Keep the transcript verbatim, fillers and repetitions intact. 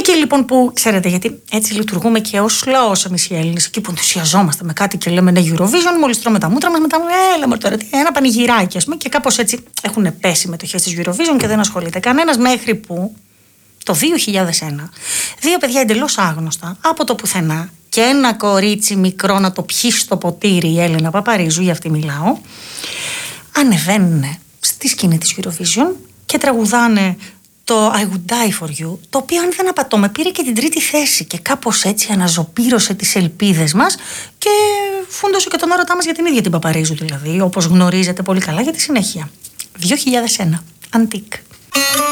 Εκεί λοιπόν που, ξέρετε, γιατί έτσι λειτουργούμε και ως λαός εμείς οι Έλληνες, εκεί που ενθουσιαζόμαστε με κάτι και λέμε ναι Eurovision, μόλις τρώμε τα μούτρα μας, μετά λέμε έλα μωρέ τώρα, ένα πανηγυράκι, ας πούμε, και κάπως έτσι έχουν πέσει μετοχές της Eurovision και δεν ασχολείται κανένας, μέχρι που το δύο χιλιάδες ένα δύο παιδιά εντελώς άγνωστα από το πουθενά και ένα κορίτσι μικρό να το πιει στο ποτήρι, η Έλενα Παπαρίζου, για αυτή μιλάω, ανεβαίνουν στη σκηνή της Eurovision και τραγουδάνε το I would die for you, το οποίο αν δεν απατώμε πήρε και την τρίτη θέση και κάπως έτσι αναζωπήρωσε τις ελπίδες μας και φούντωσε και τον όρατά μας για την ίδια την Παπαρίζου, δηλαδή, όπως γνωρίζετε πολύ καλά, για τη συνέχεια. δύο χιλιάδες ένα, Antique.